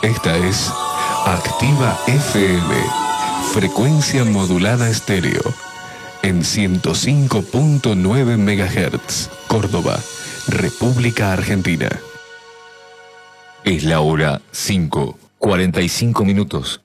Esta es Activa FM, frecuencia modulada estéreo, en 105.9 MHz, Córdoba, República Argentina. Es la hora 5:45.